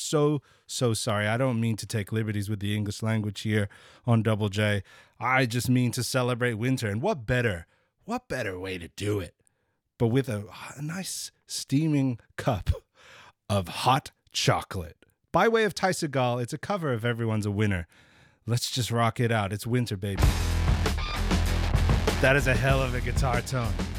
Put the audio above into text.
so sorry. I don't mean to take liberties with the English language here on Double J. I just mean to celebrate winter. And what better way to do it but with a nice steaming cup of hot chocolate. By way of Ty Segall, it's a cover of Everyone's a Winner. Let's just rock it out. It's winter, baby. That is a hell of a guitar tone.